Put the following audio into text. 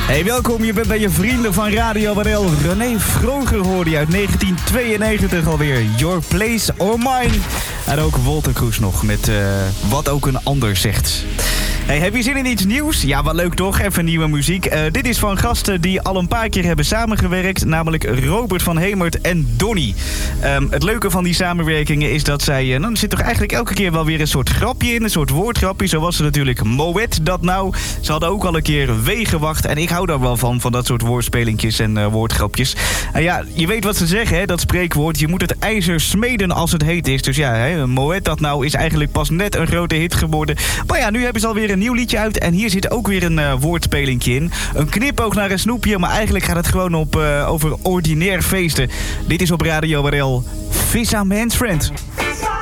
Hey, welkom. Je bent bij je vrienden van Radio Barel. René Vroger hoorde je uit 1992 alweer. Your Place or Mine. En ook Wolter Kroes nog met Wat ook een ander zegt. Hey, heb je zin in iets nieuws? Ja, wat leuk toch? Even nieuwe muziek. Dit is van gasten die al een paar keer hebben samengewerkt. Namelijk Robert van Hemert en Donny. Het leuke van die samenwerkingen is dat zij... er zit toch eigenlijk elke keer wel weer een soort grapje in. Een soort woordgrapje. Zo was er natuurlijk Moet dat nou. Ze hadden ook al een keer Wegenwacht. En ik hou daar wel van dat soort woordspelinkjes en woordgrapjes. Ja, je weet wat ze zeggen, hè? Dat spreekwoord. Je moet het ijzer smeden als het heet is. Dus ja, hè, Moet dat nou is eigenlijk pas net een grote hit geworden. Maar ja, nu hebben ze alweer een nieuw liedje uit. En hier zit ook weer een woordspelinkje in. Een knipoog naar een snoepje. Maar eigenlijk gaat het gewoon over ordinair feesten. Dit is op Radio Barel. Vis aan Man's Friend.